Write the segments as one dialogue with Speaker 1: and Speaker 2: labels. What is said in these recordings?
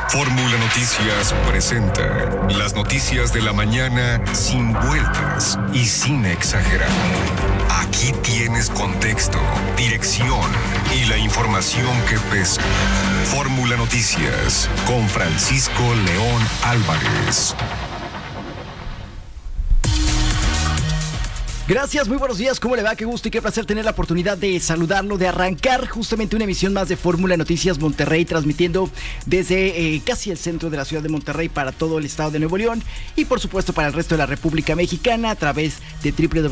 Speaker 1: Fórmula Noticias presenta las noticias de la mañana sin vueltas y sin exagerar. Aquí tienes contexto, dirección y la información que pesa. Fórmula Noticias con Francisco León Álvarez.
Speaker 2: Gracias, muy buenos días, ¿cómo le va? Qué gusto y qué placer tener la oportunidad de saludarlo, de arrancar justamente una emisión más de Fórmula Noticias Monterrey, transmitiendo desde casi el centro de la ciudad de Monterrey para todo el estado de Nuevo León y por supuesto para el resto de la República Mexicana a través de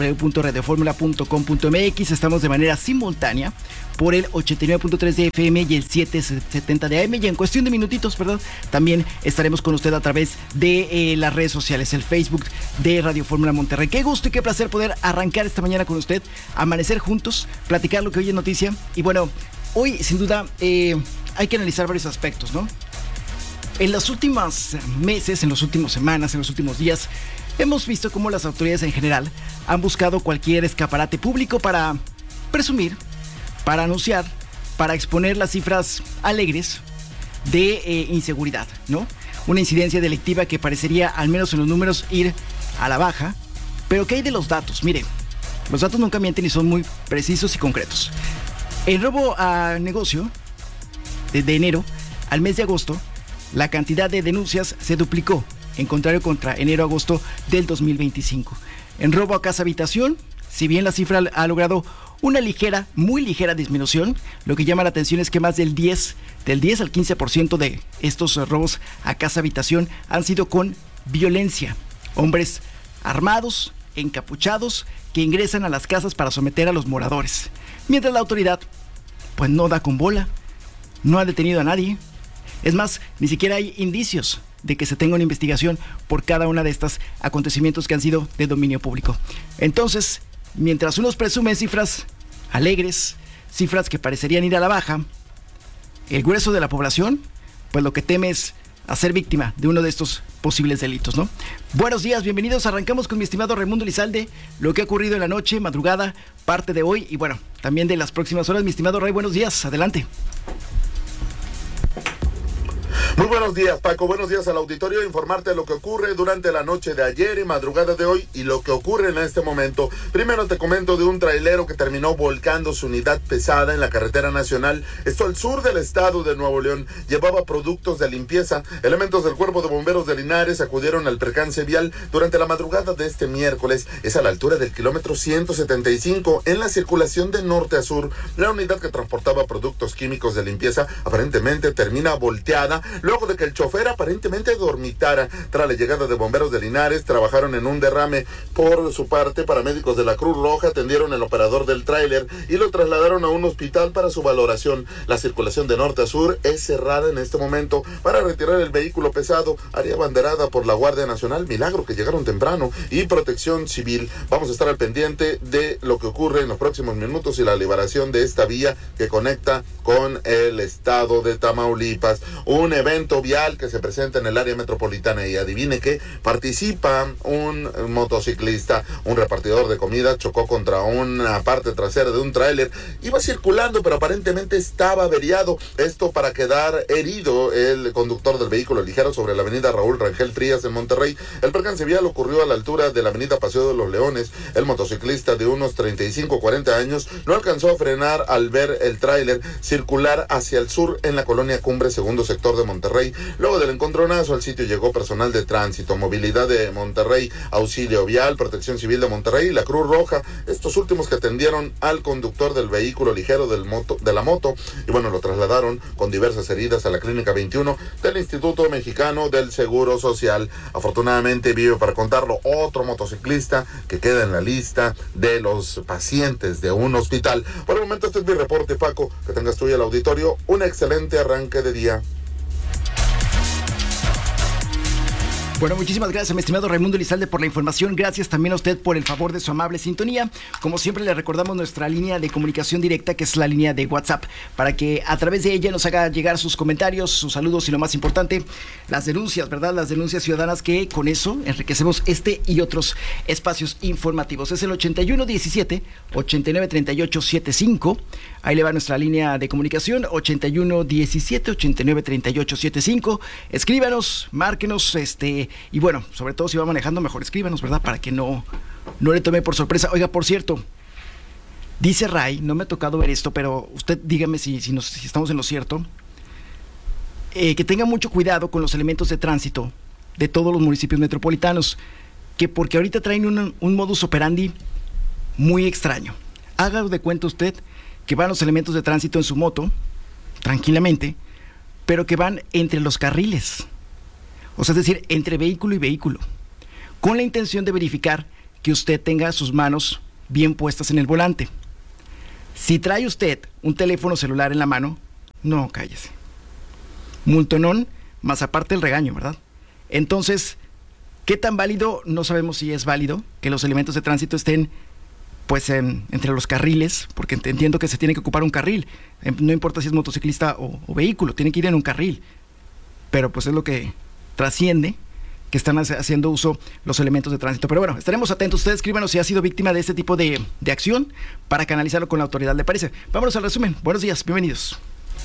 Speaker 2: www.radioformula.com.mx. Estamos de manera simultánea por el 89.3 de FM y el 770 de AM, y en cuestión de minutitos, también estaremos con usted a través de las redes sociales, el Facebook de Radio Fórmula Monterrey. Qué gusto y qué placer poder arrancar esta mañana con usted, amanecer juntos, platicar lo que hoy es noticia. Y bueno, hoy sin duda hay que analizar varios aspectos, ¿no? En los últimos meses, en las últimas semanas, en los últimos días, hemos visto cómo las autoridades en general han buscado cualquier escaparate público para presumir, para anunciar, para exponer las cifras alegres de inseguridad, ¿no? Una incidencia delictiva que parecería, al menos en los números, ir a la baja. Pero ¿qué hay de los datos? Mire, los datos nunca mienten y son muy precisos y concretos. El robo a negocio, desde enero al mes de agosto, la cantidad de denuncias se duplicó, en contrario contra enero-agosto del 2025. En robo a casa-habitación, si bien la cifra ha logrado una ligera, muy ligera disminución, lo que llama la atención es que más del 10 al 15% de estos robos a casa-habitación han sido con violencia. Hombres armados, encapuchados, que ingresan a las casas para someter a los moradores. Mientras la autoridad, pues no da con bola, no ha detenido a nadie. Es más, ni siquiera hay indicios de que se tenga una investigación por cada una de estos acontecimientos que han sido de dominio público. Entonces, mientras unos presumen cifras alegres, cifras que parecerían ir a la baja, el grueso de la población, pues lo que teme es a ser víctima de uno de estos posibles delitos, ¿no? Buenos días, bienvenidos. Arrancamos con mi estimado Raimundo Lizalde, lo que ha ocurrido en la noche, madrugada, parte de hoy y bueno, también de las próximas horas. Mi estimado Ray, buenos días, adelante.
Speaker 3: Muy buenos días, Paco. Buenos días al auditorio. Informarte de lo que ocurre durante la noche de ayer y madrugada de hoy y lo que ocurre en este momento. Primero te comento de un trailero que terminó volcando su unidad pesada en la carretera nacional. Esto al sur del estado de Nuevo León. Llevaba productos de limpieza. Elementos del Cuerpo de Bomberos de Linares acudieron al percance vial durante la madrugada de este miércoles. Es a la altura del kilómetro 175 en la circulación de norte a sur. La unidad que transportaba productos químicos de limpieza aparentemente termina volteada luego de que el chofer aparentemente dormitara. Tras la llegada de bomberos de Linares, trabajaron en un derrame. Por su parte, paramédicos de la Cruz Roja atendieron al operador del tráiler y lo trasladaron a un hospital para su valoración. La circulación de norte a sur es cerrada en este momento para retirar el vehículo pesado. Área banderada por la Guardia Nacional, milagro que llegaron temprano, y Protección Civil. Vamos a estar al pendiente de lo que ocurre en los próximos minutos y la liberación de esta vía que conecta con el estado de Tamaulipas. Un evento vial que se presenta en el área metropolitana y adivine qué, participa un motociclista. Un repartidor de comida chocó contra una parte trasera de un tráiler. Iba circulando pero aparentemente estaba averiado. Esto para quedar herido el conductor del vehículo ligero sobre la avenida Raúl Rangel Frías en Monterrey. El percance vial ocurrió a la altura de la avenida Paseo de los Leones. El motociclista de unos 35-40 años no alcanzó a frenar al ver el tráiler circular hacia el sur en la colonia Cumbre, segundo sector de Monterrey. Luego del encontronazo al sitio llegó personal de tránsito, movilidad de Monterrey, auxilio vial, Protección Civil de Monterrey y la Cruz Roja, estos últimos que atendieron al conductor del vehículo ligero de la moto y bueno, lo trasladaron con diversas heridas a la Clínica 21 del Instituto Mexicano del Seguro Social. Afortunadamente vive para contarlo otro motociclista que queda en la lista de los pacientes de un hospital. Por el momento este es mi reporte, Paco. Que tengas tú y el auditorio un excelente arranque de día.
Speaker 2: Bueno, muchísimas gracias, mi estimado Raimundo Elizalde, por la información. Gracias también a usted por el favor de su amable sintonía. Como siempre, le recordamos nuestra línea de comunicación directa, que es la línea de WhatsApp, para que a través de ella nos haga llegar sus comentarios, sus saludos y, lo más importante, las denuncias, ¿verdad? Las denuncias ciudadanas, que con eso enriquecemos este y otros espacios informativos. Es el 8117-893875. Ahí le va nuestra línea de comunicación, 8117-893875. Escríbanos, márquenos, y bueno, sobre todo si va manejando, mejor escríbanos, ¿verdad? Para que no le tome por sorpresa. Oiga, por cierto, dice Ray, no me ha tocado ver esto, pero usted dígame si estamos en lo cierto, que tenga mucho cuidado con los elementos de tránsito de todos los municipios metropolitanos, que porque ahorita traen un modus operandi muy extraño. Haga de cuenta usted que van los elementos de tránsito en su moto, tranquilamente, pero que van entre los carriles. O sea, es decir, entre vehículo y vehículo, con la intención de verificar que usted tenga sus manos bien puestas en el volante. Si trae usted un teléfono celular en la mano, no, cállese. Multonón, más aparte el regaño, ¿verdad? Entonces, ¿qué tan válido? No sabemos si es válido que los elementos de tránsito estén pues entre los carriles, porque entiendo que se tiene que ocupar un carril, no importa si es motociclista o vehículo, tiene que ir en un carril, pero pues es lo que trasciende, que están haciendo uso los elementos de tránsito. Pero bueno, estaremos atentos. Ustedes escríbanos si ha sido víctima de este tipo de acción para canalizarlo con la autoridad, ¿le parece? Vámonos al resumen. Buenos días, bienvenidos.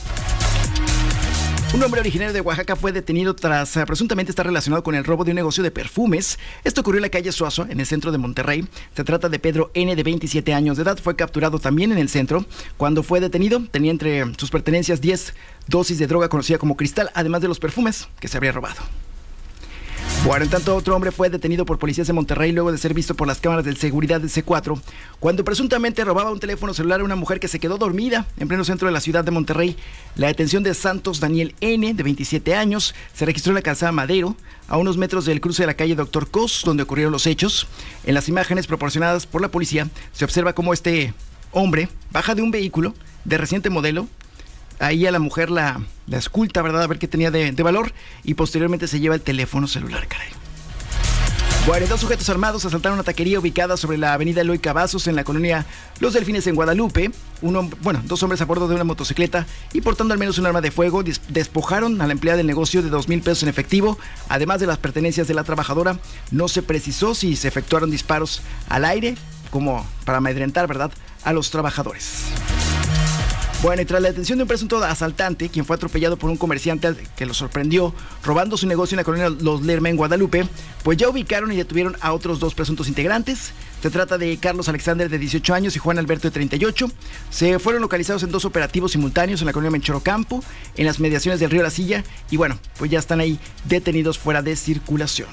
Speaker 2: Un hombre originario de Oaxaca fue detenido tras presuntamente estar relacionado con el robo de un negocio de perfumes. Esto ocurrió en la calle Suazo, en el centro de Monterrey. Se trata de Pedro N., de 27 años de edad. Fue capturado también en el centro. Cuando fue detenido, tenía entre sus pertenencias 10 dosis de droga conocida como cristal, además de los perfumes que se habría robado. Bueno, en tanto, otro hombre fue detenido por policías de Monterrey luego de ser visto por las cámaras de seguridad del C4 cuando presuntamente robaba un teléfono celular a una mujer que se quedó dormida en pleno centro de la ciudad de Monterrey. La detención de Santos Daniel N., de 27 años, se registró en la calzada Madero, a unos metros del cruce de la calle Doctor Cos, donde ocurrieron los hechos. En las imágenes proporcionadas por la policía se observa cómo este hombre baja de un vehículo de reciente modelo. Ahí a la mujer la esculta, ¿verdad? A ver qué tenía de valor, y posteriormente se lleva el teléfono celular, caray. Bueno, 2 sujetos armados asaltaron una taquería ubicada sobre la avenida Eloy Cavazos en la colonia Los Delfines en Guadalupe. 2 hombres a bordo de una motocicleta y portando al menos un arma de fuego despojaron a la empleada del negocio de 2,000 pesos en efectivo, además de las pertenencias de la trabajadora. No se precisó si se efectuaron disparos al aire como para amedrentar, ¿verdad?, a los trabajadores. Bueno, y tras la detención de un presunto asaltante, quien fue atropellado por un comerciante que lo sorprendió robando su negocio en la colonia Los Lerma en Guadalupe, pues ya ubicaron y detuvieron a otros 2 presuntos integrantes. Se trata de Carlos Alexander, de 18 años, y Juan Alberto, de 38. Se fueron localizados en 2 operativos simultáneos en la colonia Menchorocampo, en las mediaciones del río La Silla, y bueno, pues ya están ahí detenidos fuera de circulación.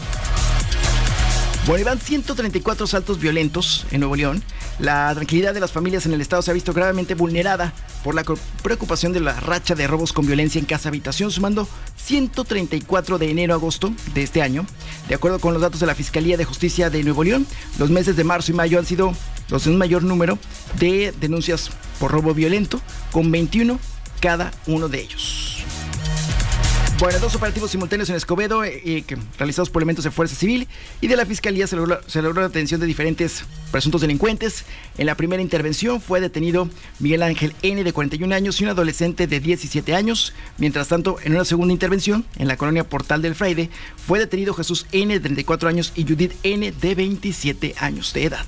Speaker 2: Bueno, y van 134 asaltos violentos en Nuevo León. La tranquilidad de las familias en el estado se ha visto gravemente vulnerada por la preocupación de la racha de robos con violencia en casa-habitación, sumando 134 de enero a agosto de este año. De acuerdo con los datos de la Fiscalía de Justicia de Nuevo León, los meses de marzo y mayo han sido los de un mayor número de denuncias por robo violento, con 21 cada uno de ellos. Bueno, 2 operativos simultáneos en Escobedo, realizados por elementos de Fuerza Civil y de la Fiscalía, se logró la detención de diferentes presuntos delincuentes. En la primera intervención fue detenido Miguel Ángel N., de 41 años, y un adolescente de 17 años. Mientras tanto, en una segunda intervención, en la colonia Portal del Fraile, fue detenido Jesús N., de 34 años, y Judith N., de 27 años de edad.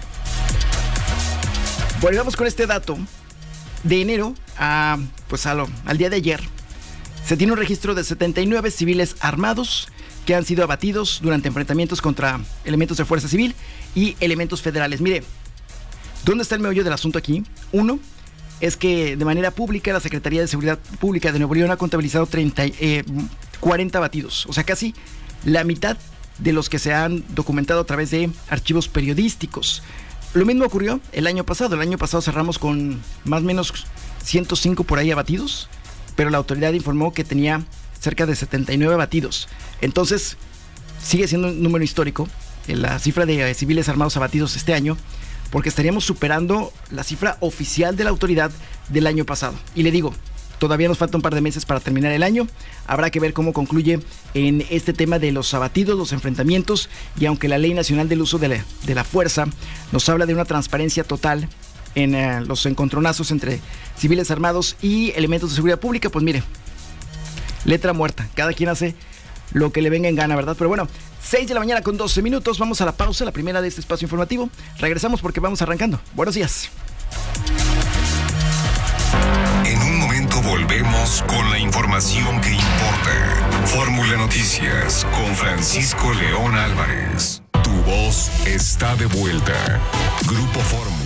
Speaker 2: Bueno, vamos con este dato. De enero al día de ayer, se tiene un registro de 79 civiles armados que han sido abatidos durante enfrentamientos contra elementos de Fuerza Civil y elementos federales. Mire, ¿dónde está el meollo del asunto aquí? 1 es que de manera pública la Secretaría de Seguridad Pública de Nuevo León ha contabilizado 40 abatidos, o sea, casi la mitad de los que se han documentado a través de archivos periodísticos. Lo mismo ocurrió el año pasado. El año pasado cerramos con más o menos 105 por ahí abatidos, pero la autoridad informó que tenía cerca de 79 abatidos. Entonces, sigue siendo un número histórico la cifra de civiles armados abatidos este año, porque estaríamos superando la cifra oficial de la autoridad del año pasado. Y le digo, Todavía nos falta un par de meses para terminar el año. Habrá que ver cómo concluye en este tema de los abatidos, los enfrentamientos, y aunque la Ley Nacional del Uso de la Fuerza nos habla de una transparencia total en los encontronazos entre civiles armados y elementos de seguridad pública, pues mire, letra muerta, cada quien hace lo que le venga en gana, ¿verdad? Pero bueno, 6 de la mañana con 12 minutos, vamos a la pausa, la primera de este espacio informativo. Regresamos porque vamos arrancando. Buenos días.
Speaker 1: En un momento volvemos con la información que importa. Fórmula Noticias con Francisco León Álvarez. Tu voz está de vuelta. Grupo Fórmula.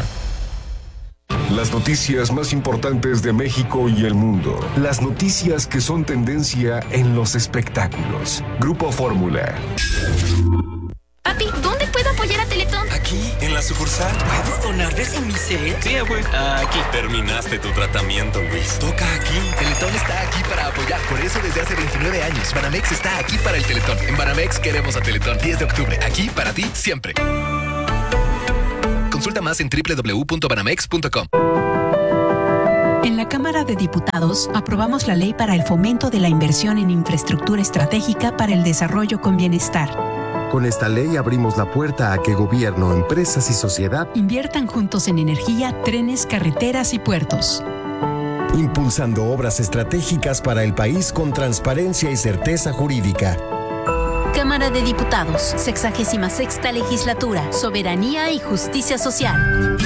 Speaker 1: Las noticias más importantes de México y el mundo. Las noticias que son tendencia en los espectáculos. Grupo Fórmula.
Speaker 4: Papi, ¿dónde puedo apoyar a Teletón?
Speaker 5: Aquí, en la sucursal.
Speaker 6: ¿Puedo donar desde mi cel?
Speaker 5: Sí, güey. Aquí. Terminaste tu tratamiento, Luis.
Speaker 6: Toca aquí. Teletón está aquí para apoyar. Por eso desde hace 29 años, Banamex está aquí para el Teletón. En Banamex queremos a Teletón. 10 de octubre. Aquí para ti, siempre. Consulta más en www.banamex.com.
Speaker 7: En la Cámara de Diputados aprobamos la ley para el fomento de la inversión en infraestructura estratégica para el desarrollo con bienestar.
Speaker 8: Con esta ley abrimos la puerta a que gobierno, empresas y sociedad
Speaker 7: inviertan juntos en energía, trenes, carreteras y puertos.
Speaker 9: Impulsando obras estratégicas para el país con transparencia y certeza jurídica.
Speaker 10: Cámara de Diputados, 66ª Legislatura, Soberanía y Justicia Social.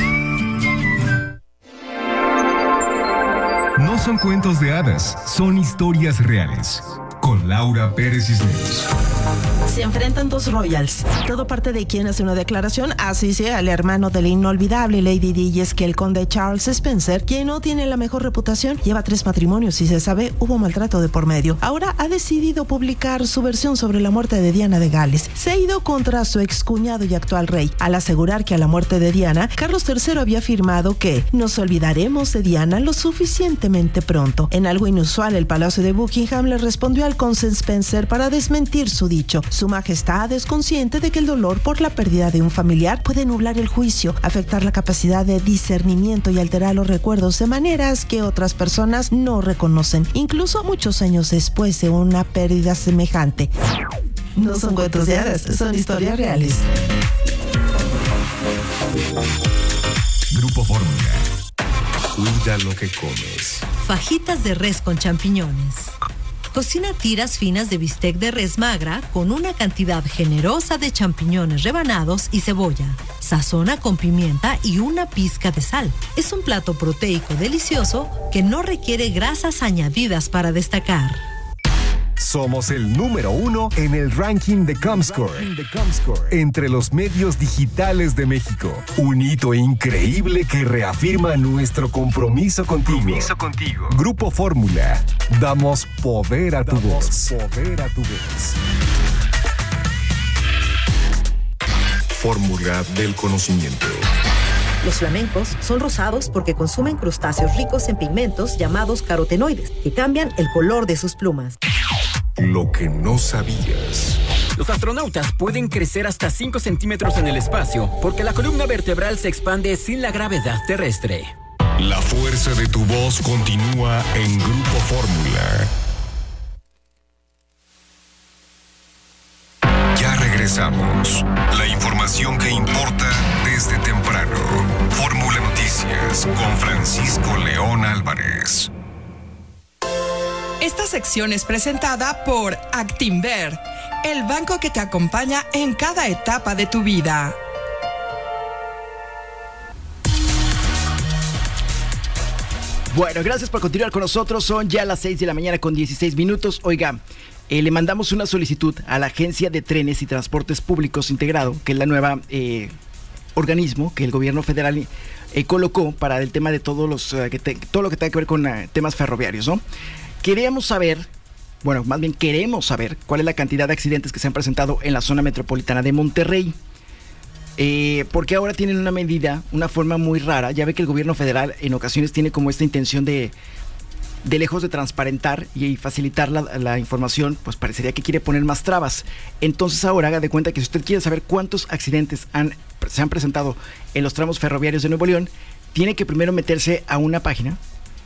Speaker 1: No son cuentos de hadas, son historias reales. Con Laura Pérez Cisneros.
Speaker 11: Se enfrentan dos royals. Todo parte de quien hace una declaración, así sea el hermano de la inolvidable Lady Di, y es que el conde Charles Spencer, quien no tiene la mejor reputación, lleva 3 matrimonios y se sabe hubo maltrato de por medio. Ahora ha decidido publicar su versión sobre la muerte de Diana de Gales. Se ha ido contra su excuñado y actual rey, al asegurar que a la muerte de Diana, Carlos III había afirmado que nos olvidaremos de Diana lo suficientemente pronto. En algo inusual, el Palacio de Buckingham le respondió al conde Spencer para desmentir su dicho. Su Majestad es consciente de que el dolor por la pérdida de un familiar puede nublar el juicio, afectar la capacidad de discernimiento y alterar los recuerdos de maneras que otras personas no reconocen, incluso muchos años después de una pérdida semejante. No son cuentos de hadas, son historias reales.
Speaker 1: Grupo Fórmula. Cuida lo que comes.
Speaker 12: Fajitas de res con champiñones. Cocina tiras finas de bistec de res magra con una cantidad generosa de champiñones rebanados y cebolla. Sazona con pimienta y una pizca de sal. Es un plato proteico delicioso que no requiere grasas añadidas para destacar.
Speaker 9: Somos el número 1 en el ranking de Comscore. Entre los medios digitales de México. Un hito increíble que reafirma nuestro compromiso contigo. Grupo Fórmula. Damos poder a tu voz.
Speaker 1: Fórmula del conocimiento.
Speaker 12: Los flamencos son rosados porque consumen crustáceos ricos en pigmentos llamados carotenoides, que cambian el color de sus plumas.
Speaker 1: Lo que no sabías.
Speaker 6: Los astronautas pueden crecer hasta 5 centímetros en el espacio porque la columna vertebral se expande sin la gravedad terrestre.
Speaker 1: La fuerza de tu voz continúa en Grupo Fórmula. Ya regresamos. La información que importa desde temprano. Fórmula Noticias con Francisco León Álvarez.
Speaker 13: Esta sección es presentada por Actinver, el banco que te acompaña en cada etapa de tu vida.
Speaker 2: Bueno, gracias por continuar con nosotros. Son ya las 6 de la mañana con 16 minutos. Oiga, le mandamos una solicitud a la Agencia de Trenes y Transportes Públicos Integrado, que es la nueva organismo que el gobierno federal colocó para el tema de todos los todo lo que tenga que ver con temas ferroviarios, ¿no? Queremos saber cuál es la cantidad de accidentes que se han presentado en la zona metropolitana de Monterrey. Porque ahora tienen una medida, una forma muy rara. Ya ve que el gobierno federal en ocasiones tiene como esta intención de lejos de transparentar y facilitar la información, pues parecería que quiere poner más trabas. Entonces ahora haga de cuenta que si usted quiere saber cuántos accidentes se han presentado en los tramos ferroviarios de Nuevo León, tiene que primero meterse a una página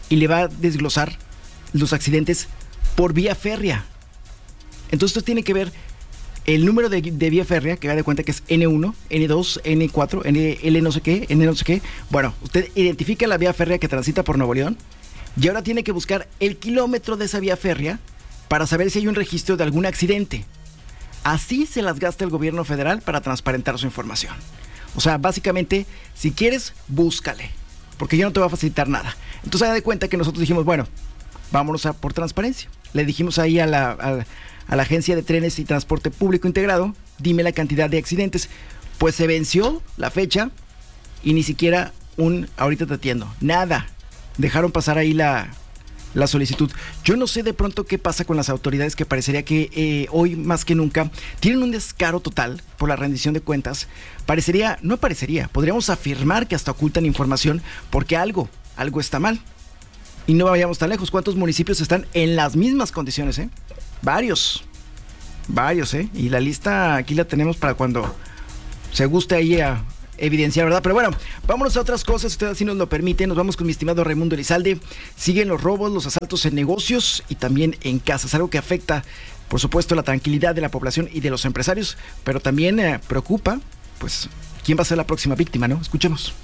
Speaker 2: y le va a desglosar los accidentes por vía férrea. Entonces esto tiene que ver el número de vía férrea, que haga de cuenta que es N1, N2, N4, L no sé qué, N no sé qué. Bueno, usted identifica la vía férrea que transita por Nuevo León y ahora tiene que buscar el kilómetro de esa vía férrea para saber si hay un registro de algún accidente. Así se las gasta el gobierno federal para transparentar su información. O sea, básicamente, si quieres, búscale, porque yo no te voy a facilitar nada. Entonces, haga de cuenta que nosotros dijimos, bueno, vámonos por transparencia. Le dijimos ahí a la Agencia de Trenes y Transporte Público Integrado, dime la cantidad de accidentes. Pues se venció la fecha y ni siquiera ahorita te atiendo. Nada. Dejaron pasar ahí la solicitud. Yo no sé de pronto qué pasa con las autoridades, que parecería que hoy más que nunca tienen un descaro total por la rendición de cuentas. Podríamos afirmar que hasta ocultan información porque algo está mal. Y no vayamos tan lejos. ¿Cuántos municipios están en las mismas condiciones? Varios, y la lista aquí la tenemos para cuando se guste ahí a evidenciar, ¿verdad? Pero bueno, vámonos a otras cosas, usted así nos lo permite. Nos vamos con mi estimado Raimundo Elizalde. Siguen los robos, los asaltos en negocios y también en casas, algo que afecta, por supuesto, la tranquilidad de la población y de los empresarios, pero también preocupa, pues, quién va a ser la próxima víctima, ¿no? Escuchemos.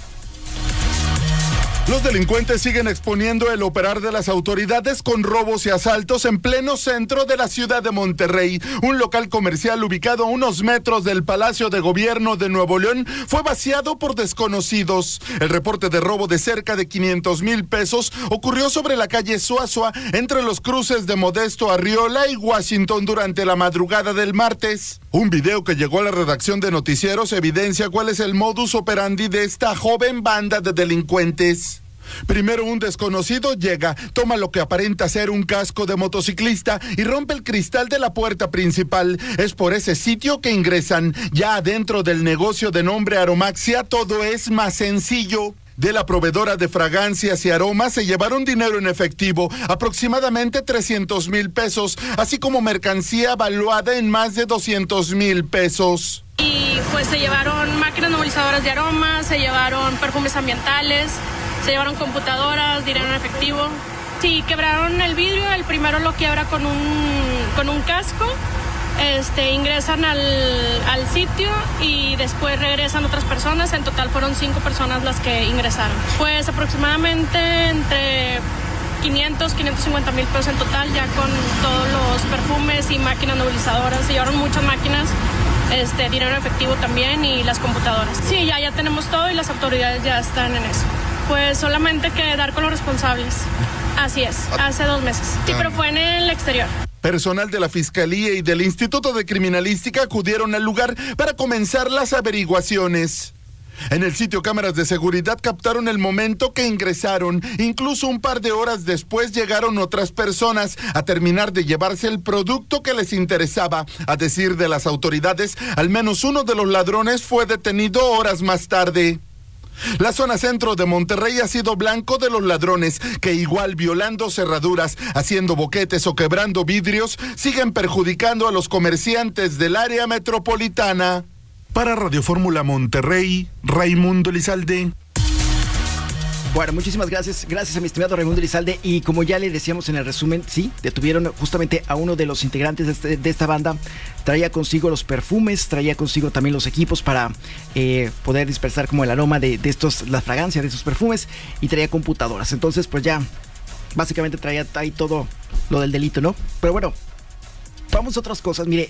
Speaker 3: Los delincuentes siguen exponiendo el operar de las autoridades con robos y asaltos en pleno centro de la ciudad de Monterrey. Un local comercial ubicado a unos metros del Palacio de Gobierno de Nuevo León fue vaciado por desconocidos. El reporte de robo de cerca de 500,000 pesos ocurrió sobre la calle Suazua, entre los cruces de Modesto Arriola y Washington durante la madrugada del martes. Un video que llegó a la redacción de Noticieros evidencia cuál es el modus operandi de esta joven banda de delincuentes. Primero un desconocido llega, toma lo que aparenta ser un casco de motociclista y rompe el cristal de la puerta principal. Es por ese sitio que ingresan. Ya adentro del negocio de nombre Aromaxia todo es más sencillo. De la proveedora de fragancias y aromas se llevaron dinero en efectivo, aproximadamente 300,000 pesos, así como mercancía valuada en más de 200,000 pesos.
Speaker 14: Y pues se llevaron máquinas nebulizadoras de aromas, se llevaron perfumes ambientales, se llevaron computadoras, dinero en efectivo. Sí, quebraron el vidrio, el primero lo quiebra con un casco, ingresan al sitio y después regresan otras personas. En total fueron 5 personas las que ingresaron. Pues aproximadamente entre 550,000 pesos en total, ya con todos los perfumes y máquinas nebulizadoras. Se llevaron muchas máquinas, dinero en efectivo también y las computadoras. Sí, ya tenemos todo y las autoridades ya están en eso. Pues solamente que dar con los responsables. Así es, hace 2 meses. Sí, pero fue en el exterior.
Speaker 3: Personal de la Fiscalía y del Instituto de Criminalística acudieron al lugar para comenzar las averiguaciones. En el sitio cámaras de seguridad captaron el momento que ingresaron. Incluso un par de horas después llegaron otras personas a terminar de llevarse el producto que les interesaba. A decir de las autoridades, al menos uno de los ladrones fue detenido horas más tarde. La zona centro de Monterrey ha sido blanco de los ladrones que, igual violando cerraduras, haciendo boquetes o quebrando vidrios, siguen perjudicando a los comerciantes del área metropolitana. Para Radio Fórmula Monterrey, Raimundo Elizalde.
Speaker 2: Bueno, muchísimas gracias. Gracias a mi estimado Raimundo Elizalde. Y como ya le decíamos en el resumen, sí, detuvieron justamente a uno de los integrantes de esta banda. Traía consigo los perfumes, traía consigo también los equipos para poder dispersar como el aroma de estos, la fragancia de estos perfumes, y traía computadoras. Entonces, pues ya, básicamente traía ahí todo lo del delito, ¿no? Pero bueno, vamos a otras cosas. Mire,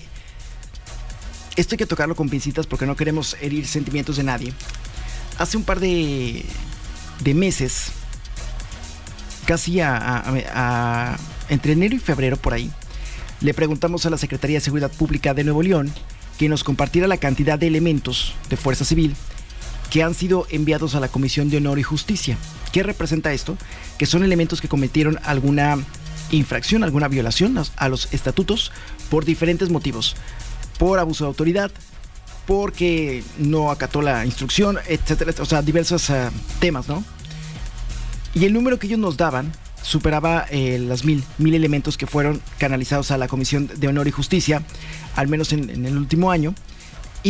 Speaker 2: esto hay que tocarlo con pincitas porque no queremos herir sentimientos de nadie. Hace un par de meses, casi entre enero y febrero por ahí, le preguntamos a la Secretaría de Seguridad Pública de Nuevo León que nos compartiera la cantidad de elementos de Fuerza Civil que han sido enviados a la Comisión de Honor y Justicia. ¿Qué representa esto? Que son elementos que cometieron alguna infracción, alguna violación a los estatutos por diferentes motivos. Por abuso de autoridad, porque no acató la instrucción, etcétera, o sea, diversos temas, ¿no? Y el número que ellos nos daban superaba las mil elementos que fueron canalizados a la Comisión de Honor y Justicia, al menos en el último año,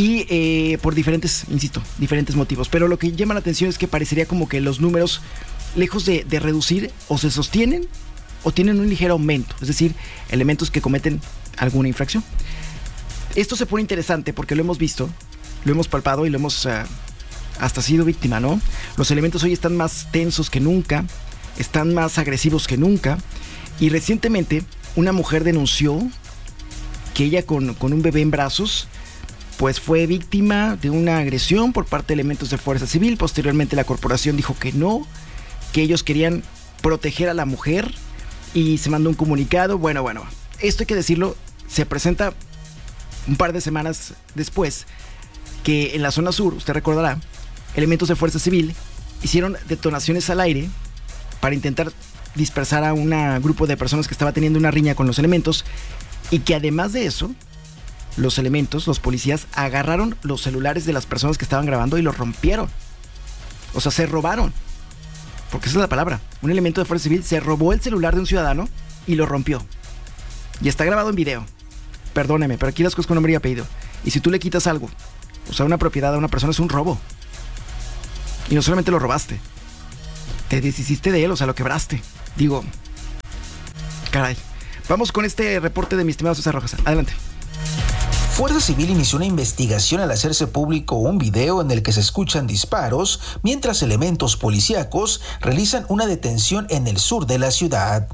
Speaker 2: y por diferentes motivos. Pero lo que llama la atención es que parecería como que los números lejos de reducir, o se sostienen o tienen un ligero aumento, es decir, elementos que cometen alguna infracción. Esto se pone interesante porque lo hemos visto, lo hemos palpado y lo hemos hasta sido víctima, ¿no? Los elementos hoy están más tensos que nunca, están más agresivos que nunca, y recientemente una mujer denunció que ella con un bebé en brazos pues fue víctima de una agresión por parte de elementos de Fuerza Civil. Posteriormente la corporación dijo que no, que ellos querían proteger a la mujer y se mandó un comunicado. Bueno, esto hay que decirlo, se presenta un par de semanas después que en la zona sur, usted recordará, elementos de Fuerza Civil hicieron detonaciones al aire para intentar dispersar a un grupo de personas que estaba teniendo una riña con los elementos, y que además de eso, los elementos, los policías, agarraron los celulares de las personas que estaban grabando y los rompieron. O sea, se robaron. Porque esa es la palabra. Un elemento de Fuerza Civil se robó el celular de un ciudadano y lo rompió. Y está grabado en video. Perdóneme, pero aquí las cosas con nombre y apellido. Y si tú le quitas algo, o sea, una propiedad a una persona, es un robo. Y no solamente lo robaste, te deshiciste de él, o sea, lo quebraste. Digo, caray. Vamos con este reporte de mi estimado César Rojas. Adelante.
Speaker 15: Fuerza Civil inició una investigación al hacerse público un video en el que se escuchan disparos mientras elementos policíacos realizan una detención en el sur de la ciudad.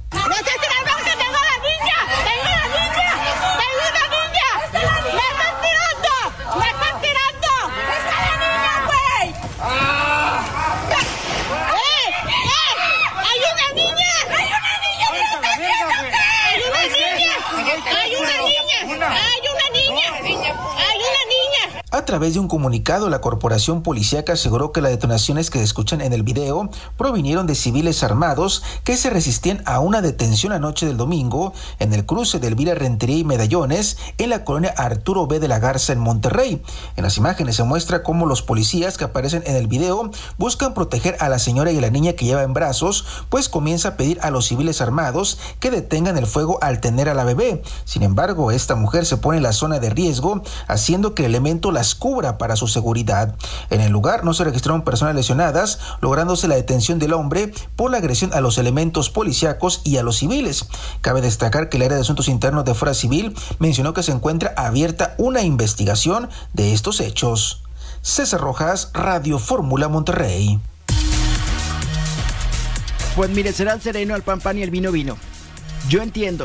Speaker 15: A través de un comunicado, la corporación policíaca aseguró que las detonaciones que se escuchan en el video provinieron de civiles armados que se resistían a una detención la noche del domingo en el cruce de Elvira Rentería y Medallones en la colonia Arturo B. de la Garza en Monterrey. En las imágenes se muestra cómo los policías que aparecen en el video buscan proteger a la señora y a la niña que lleva en brazos, pues comienza a pedir a los civiles armados que detengan el fuego al tener a la bebé. Sin embargo, esta mujer se pone en la zona de riesgo, haciendo que el elemento las cubra para su seguridad. En el lugar no se registraron personas lesionadas, lográndose la detención del hombre por la agresión a los elementos policíacos y a los civiles. Cabe destacar que el área de asuntos internos de Fuerza Civil mencionó que se encuentra abierta una investigación de estos hechos. César Rojas, Radio Fórmula Monterrey.
Speaker 2: Pues mire, será el sereno, al pan pan y el vino vino. Yo entiendo.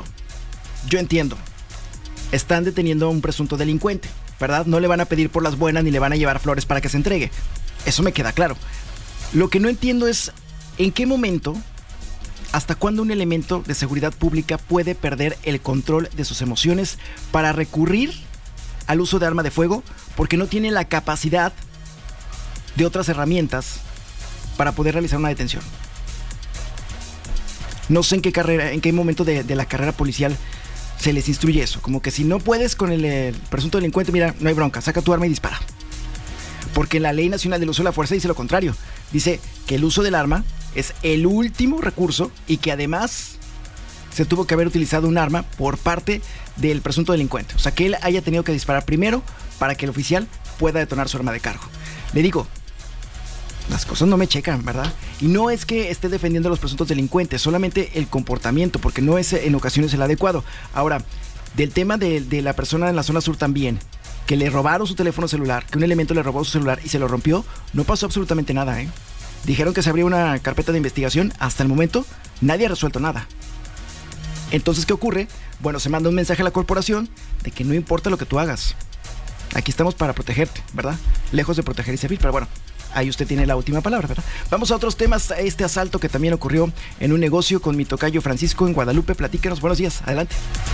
Speaker 2: Están deteniendo a un presunto delincuente, ¿verdad? No le van a pedir por las buenas ni le van a llevar flores para que se entregue. Eso me queda claro. Lo que no entiendo es en qué momento, hasta cuándo un elemento de seguridad pública puede perder el control de sus emociones para recurrir al uso de arma de fuego porque no tiene la capacidad de otras herramientas para poder realizar una detención. No sé en qué momento de la carrera policial se les instruye eso, como que si no puedes con el presunto delincuente, mira, no hay bronca, saca tu arma y dispara. Porque la Ley Nacional del Uso de la Fuerza dice lo contrario. Dice que el uso del arma es el último recurso y que además se tuvo que haber utilizado un arma por parte del presunto delincuente. O sea, que él haya tenido que disparar primero para que el oficial pueda detonar su arma de cargo. Le digo, las cosas no me checan, ¿verdad? Y no es que esté defendiendo a los presuntos delincuentes, solamente el comportamiento, porque no es en ocasiones el adecuado. Ahora, del tema de la persona en la zona sur también, que le robaron su teléfono celular, que un elemento le robó su celular y se lo rompió, no pasó absolutamente nada, ¿eh? Dijeron que se abría una carpeta de investigación, hasta el momento nadie ha resuelto nada. Entonces, ¿qué ocurre? Bueno, se manda un mensaje a la corporación de que no importa lo que tú hagas, aquí estamos para protegerte, ¿verdad? Lejos de proteger y servir, pero bueno, ahí usted tiene la última palabra, ¿verdad? Vamos a otros temas. Este asalto que también ocurrió en un negocio con mi tocayo Francisco en Guadalupe. Platícanos, buenos días, adelante.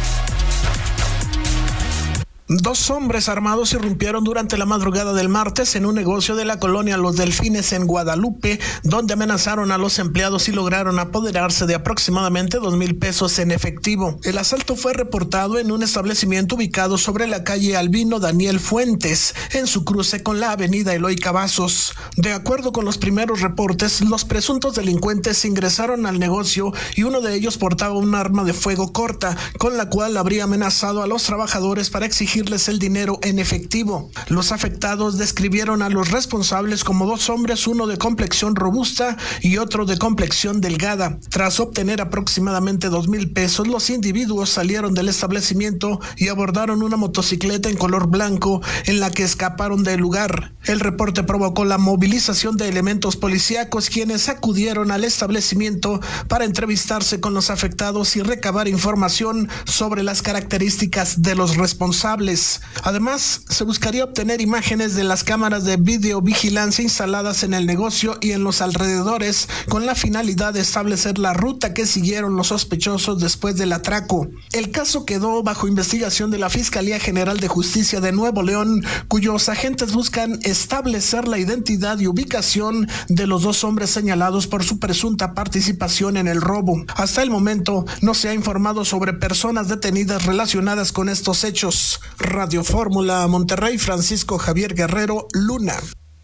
Speaker 16: Dos hombres armados irrumpieron durante la madrugada del martes en un negocio de la colonia Los Delfines en Guadalupe, donde amenazaron a los empleados y lograron apoderarse de aproximadamente 2,000 pesos en efectivo. El asalto fue reportado en un establecimiento ubicado sobre la calle Albino Daniel Fuentes, en su cruce con la avenida Eloy Cavazos. De acuerdo con los primeros reportes, los presuntos delincuentes ingresaron al negocio y uno de ellos portaba un arma de fuego corta, con la cual habría amenazado a los trabajadores para exigir exigirles el dinero en efectivo. Los afectados describieron a los responsables como dos hombres, uno de complexión robusta y otro de complexión delgada. Tras obtener aproximadamente 2,000 pesos, los individuos salieron del establecimiento y abordaron una motocicleta en color blanco en la que escaparon del lugar. El reporte provocó la movilización de elementos policíacos, quienes acudieron al establecimiento para entrevistarse con los afectados y recabar información sobre las características de los responsables. Además, se buscaría obtener imágenes de las cámaras de videovigilancia instaladas en el negocio y en los alrededores, con la finalidad de establecer la ruta que siguieron los sospechosos después del atraco. El caso quedó bajo investigación de la Fiscalía General de Justicia de Nuevo León, cuyos agentes buscan establecer la identidad y ubicación de los dos hombres señalados por su presunta participación en el robo. Hasta el momento no se ha informado sobre personas detenidas relacionadas con estos hechos. Radio Fórmula Monterrey, Francisco Javier Guerrero Luna.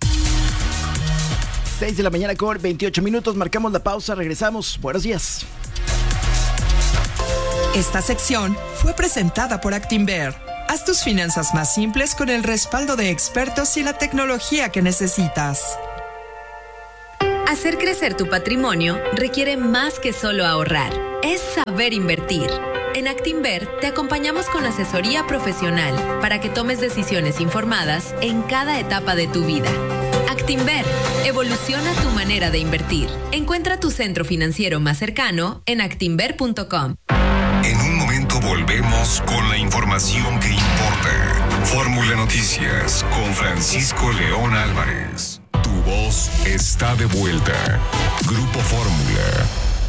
Speaker 2: 6 de la mañana con 28 minutos, marcamos la pausa, regresamos. Buenos días.
Speaker 13: Esta sección fue presentada por Actinver. Haz tus finanzas más simples con el respaldo de expertos y la tecnología que necesitas.
Speaker 17: Hacer crecer tu patrimonio requiere más que solo ahorrar. Es saber invertir. En Actinver te acompañamos con asesoría profesional para que tomes decisiones informadas en cada etapa de tu vida. Actinver, evoluciona tu manera de invertir. Encuentra tu centro financiero más cercano en actinver.com.
Speaker 1: En un momento volvemos con la información que importa. Fórmula Noticias con Francisco León Álvarez. Tu voz está de vuelta. Grupo Fórmula.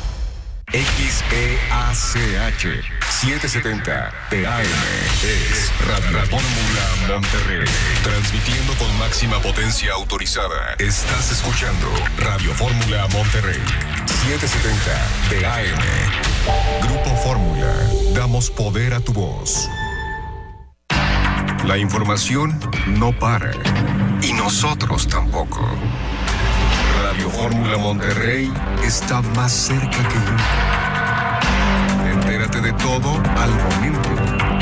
Speaker 1: XEACH 770 PAM es Radio Fórmula Monterrey. Transmitiendo con máxima potencia autorizada. Estás escuchando Radio Fórmula Monterrey 770 PAM. Grupo Fórmula. Damos poder a tu voz. La información no para. Y nosotros tampoco. Radio Fórmula Monterrey está más cerca que nunca. Entérate de todo al momento.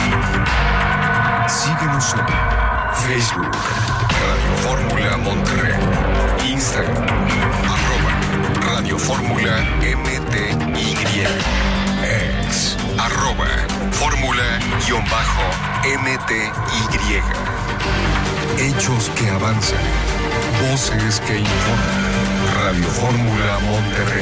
Speaker 1: Síguenos en Facebook, Radio Fórmula Monterrey, Instagram, @Radio Fórmula MTY, ex, @Fórmula_MTY. Hechos que avanzan, voces que informan. Radio Fórmula Monterrey.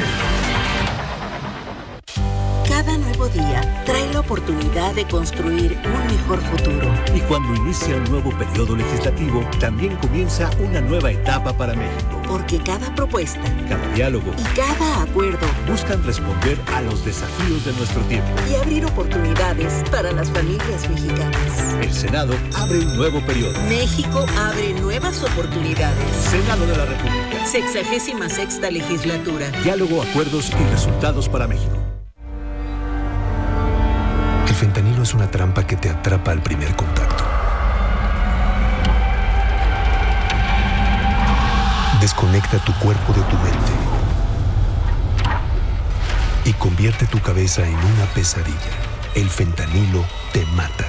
Speaker 18: Cada nuevo día trae la oportunidad de construir un mejor futuro.
Speaker 19: Y cuando inicia un nuevo periodo legislativo, también comienza una nueva etapa para México.
Speaker 18: Porque cada propuesta,
Speaker 19: cada diálogo
Speaker 18: y cada acuerdo
Speaker 19: buscan responder a los desafíos de nuestro tiempo
Speaker 18: y abrir oportunidades para las familias mexicanas.
Speaker 19: El Senado abre un nuevo periodo.
Speaker 18: México abre nuevas oportunidades.
Speaker 19: Senado de la República.
Speaker 18: 66ª legislatura.
Speaker 19: Diálogo, acuerdos y resultados para México.
Speaker 20: El fentanilo es una trampa que te atrapa al primer contacto. Desconecta tu cuerpo de tu mente y convierte tu cabeza en una pesadilla. El fentanilo te mata.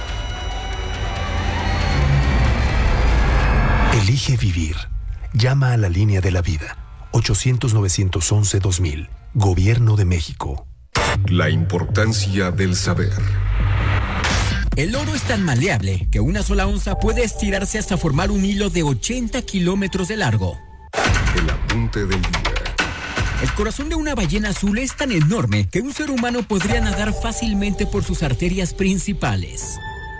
Speaker 20: Elige vivir. Llama a la línea de la vida. 800-911-2000. Gobierno de México.
Speaker 1: La importancia del saber.
Speaker 21: El oro es tan maleable que una sola onza puede estirarse hasta formar un hilo de 80 kilómetros de largo.
Speaker 1: El apunte del día.
Speaker 21: El corazón de una ballena azul es tan enorme que un ser humano podría nadar fácilmente por sus arterias principales.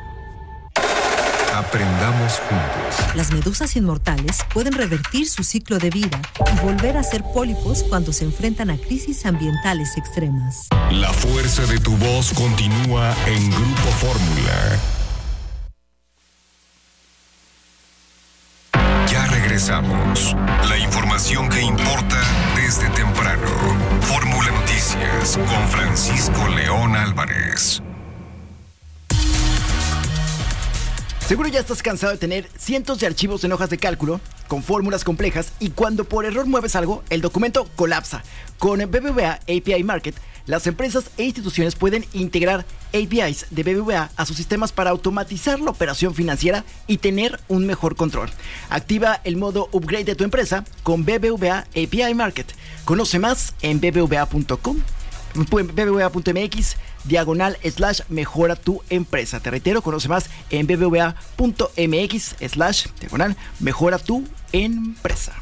Speaker 1: Aprendamos juntos.
Speaker 12: Las medusas inmortales pueden revertir su ciclo de vida y volver a ser pólipos cuando se enfrentan a crisis ambientales extremas.
Speaker 1: La fuerza de tu voz continúa en Grupo Fórmula. Ya regresamos. La información que importa desde temprano. Fórmula Noticias con Francisco León Álvarez.
Speaker 2: Seguro ya estás cansado de tener cientos de archivos en hojas de cálculo con fórmulas complejas y cuando por error mueves algo, el documento colapsa. Con BBVA API Market, Las empresas e instituciones pueden integrar APIs de BBVA a sus sistemas para automatizar la operación financiera y tener un mejor control. Activa el modo upgrade de tu empresa con BBVA API Market. Conoce más en bbva.com. bbva.mx/mejora tu empresa. Te reitero, conoce más en bbva.mx/mejora tu empresa.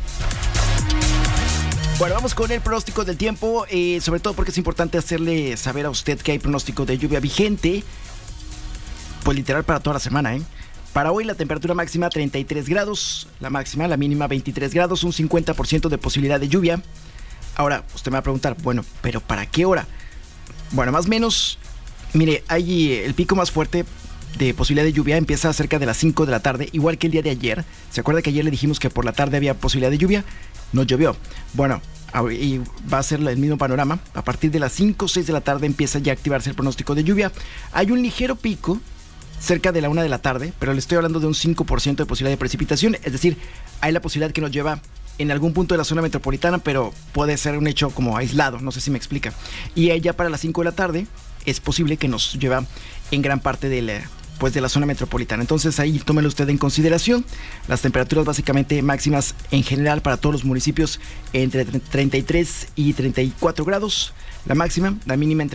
Speaker 2: Bueno, vamos con el pronóstico del tiempo, sobre todo porque es importante hacerle saber a usted que hay pronóstico de lluvia vigente, pues literal para toda la semana, Para hoy la temperatura máxima 33 grados, la mínima 23 grados, un 50% de posibilidad de lluvia. Ahora, usted me va a preguntar, bueno, ¿pero para qué hora? Bueno, más o menos, mire, hay el pico más fuerte de posibilidad de lluvia empieza cerca de las 5 de la tarde, igual que el día de ayer. ¿Se acuerda que ayer le dijimos que por la tarde había posibilidad de lluvia? No llovió. Bueno, y va a ser el mismo panorama. A partir de las 5 o 6 de la tarde empieza ya a activarse el pronóstico de lluvia. Hay un ligero pico cerca de la 1 de la tarde, pero le estoy hablando de un 5% de posibilidad de precipitación. Es decir, hay la posibilidad que nos lleva en algún punto de la zona metropolitana, pero puede ser un hecho como aislado, no sé si me explica. Y ya para las 5 de la tarde es posible que nos lleva en gran parte de la zona metropolitana. Entonces ahí tómelo usted en consideración. Las temperaturas básicamente máximas en general para todos los municipios entre 33 y 34 grados. La máxima, la mínima entre